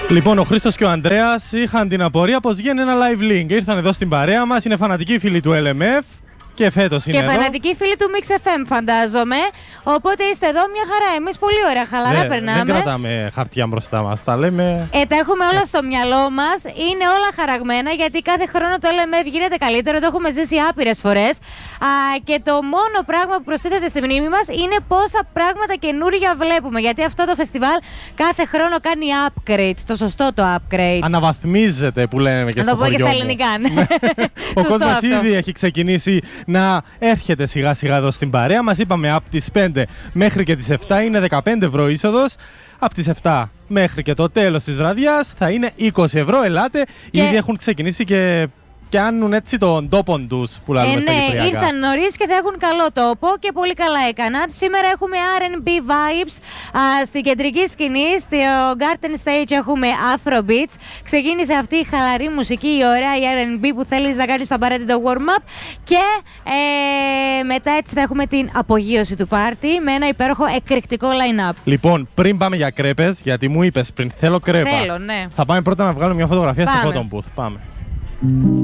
Λοιπόν, ο Χρήστος και ο Ανδρέας είχαν την απορία πως γίνει ένα live link. Ήρθαν εδώ στην παρέα μας, είναι φανατικοί φίλοι του LMF. Και φέτος είναι εδώ. Και φανατικοί φίλοι του Mix FM, φαντάζομαι. Οπότε είστε εδώ μια χαρά. Εμείς πολύ ωραία, χαλαρά περνάμε. Δεν κρατάμε χαρτιά μπροστά μας, τα λέμε. Τα έχουμε όλα στο μυαλό μας. Είναι όλα χαραγμένα γιατί κάθε χρόνο το LMF γίνεται καλύτερο. Το έχουμε ζήσει άπειρες φορές. Και το μόνο πράγμα που προσθέτεται στη μνήμη μας είναι πόσα πράγματα καινούργια βλέπουμε. Γιατί αυτό το φεστιβάλ κάθε χρόνο κάνει upgrade. Το σωστό το upgrade. Αναβαθμίζεται που λένε και στο χωριό. Να το πω και στα ελληνικά. Ο κόσμος ήδη έχει ξεκινήσει να έρχεται σιγά σιγά εδώ στην παρέα. Μας είπαμε από τις 5 μέχρι και τις 7 είναι 15 ευρώ είσοδος. Από τις 7 μέχρι και το τέλος της βραδιάς θα είναι 20 ευρώ. Ελάτε, ήδη έχουν ξεκινήσει και κάνουν έτσι τον τόπο τους που λέμε στα κυπριακά. Ναι, ήρθαν νωρίς και θα έχουν καλό τόπο και πολύ καλά έκαναν. Σήμερα έχουμε R&B vibes στην κεντρική σκηνή, στο Garden Stage έχουμε Afro Beats. Ξεκίνησε αυτή η χαλαρή μουσική, η ωραία η R&B που θέλεις να κάνεις το απαραίτητο warm-up και μετά έτσι θα έχουμε την απογείωση του πάρτι με ένα υπέροχο εκρηκτικό line-up. Λοιπόν, πριν πάμε για κρέπες, γιατί μου είπες πριν θέλω κρέπα. Θέλω, ναι. Θα πάμε πρώτα να βγάλουμε μια φωτογραφία στο photo booth. Πάμε.